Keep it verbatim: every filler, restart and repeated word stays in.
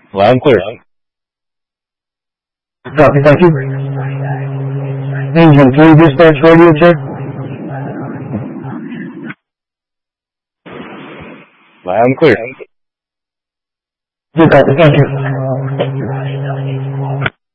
晚安，贵人。 Copy, thank you. Engine three, dispatch radio check. 晚安，贵人。 Good copy, thank you.